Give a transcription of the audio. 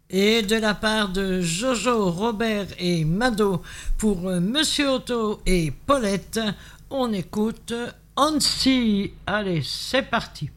Et de la part de Jojo, Robert et Mado pour Monsieur Otto et Paulette, on écoute Annecy. Allez, c'est parti.